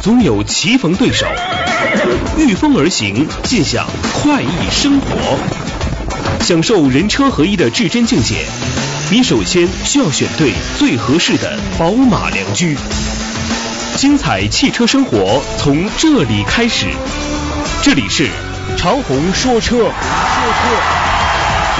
总有棋逢对手。御风而行，尽享快意生活。享受人车合一的至臻境界，你首先需要选对最合适的宝马良驹。精彩汽车生活从这里开始，这里是长虹说车。